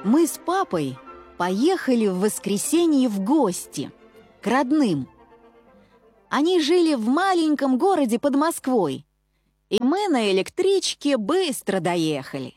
Мы с папой поехали в воскресенье в гости к родным. Они жили в маленьком городе под Москвой, и мы на электричке быстро доехали.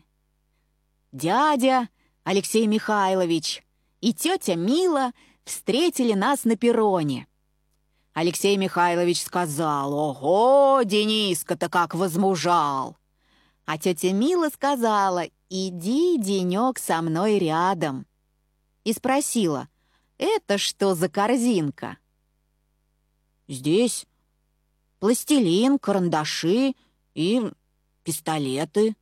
Дядя Алексей Михайлович и тетя Мила встретили нас на перроне. Алексей Михайлович сказал: «Ого, Дениска-то как возмужал!» А тетя Мила сказала: «Иди, денек, со мной рядом». И спросила: «Это что за корзинка?» «Здесь пластилин, карандаши и пистолеты».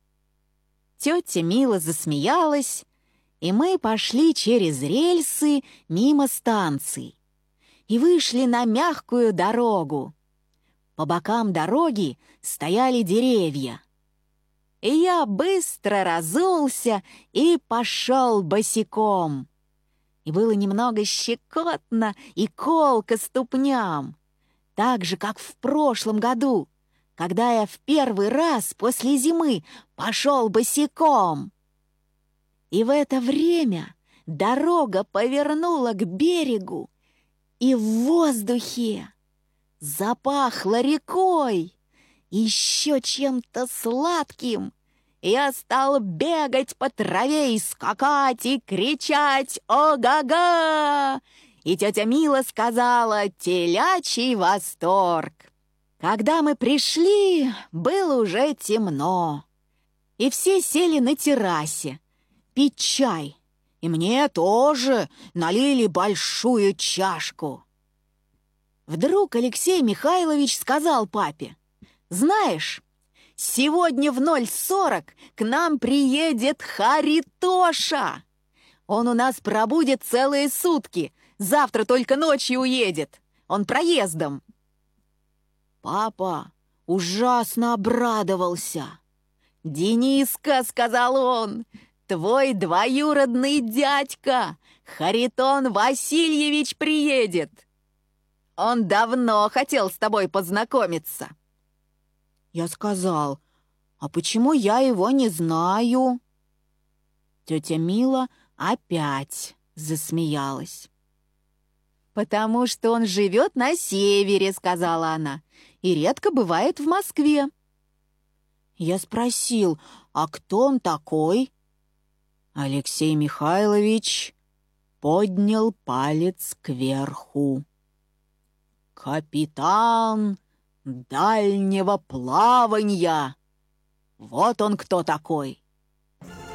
Тетя Мила засмеялась, и мы пошли через рельсы мимо станций и вышли на мягкую дорогу. По бокам дороги стояли деревья. И я быстро разулся и пошел босиком. И было немного щекотно и колко ступням, так же, как в прошлом году, когда я в первый раз после зимы пошел босиком. И в это время дорога повернула к берегу, и в воздухе запахло рекой, еще чем-то сладким. Я стал бегать по траве и скакать, и кричать «Ого-го!» И тетя Мила сказала: «Телячий восторг!» Когда мы пришли, было уже темно, и все сели на террасе пить чай, и мне тоже налили большую чашку. Вдруг Алексей Михайлович сказал папе: «Знаешь, сегодня в 0:40 к нам приедет Харитоша. Он у нас пробудет целые сутки, завтра только ночью уедет. Он проездом». Папа ужасно обрадовался. «Дениска, — сказал он, — твой двоюродный дядька Харитон Васильевич приедет. Он давно хотел с тобой познакомиться». Я сказал: «А почему я его не знаю?» Тетя Мила опять засмеялась. «Потому что он живет на севере, — сказала она, — и редко бывает в Москве». Я спросил: «А кто он такой?» Алексей Михайлович поднял палец кверху. «Капитан дальнего плаванья! Вот он кто такой!»